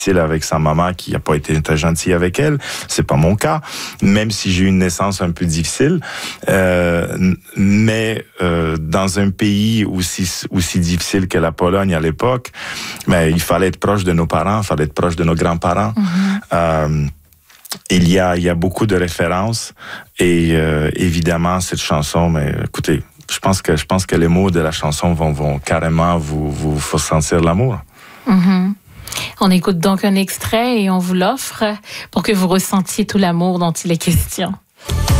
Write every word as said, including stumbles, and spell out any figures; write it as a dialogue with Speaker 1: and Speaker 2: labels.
Speaker 1: avec sa maman qui n'a pas été très gentille avec elle. C'est pas mon cas, même si j'ai eu une naissance un peu difficile. Euh, mais euh, dans un pays aussi aussi difficile que la Pologne à l'époque, mais il fallait être proche de nos parents, il fallait être proche de nos grands-parents. Mm-hmm. Euh, il y a il y a beaucoup de références et euh, évidemment cette chanson. Mais écoutez, je pense que je pense que les mots de la chanson vont vont carrément vous vous faire sentir l'amour.
Speaker 2: Mm-hmm. On écoute donc un extrait et on vous l'offre pour que vous ressentiez tout l'amour dont il est question.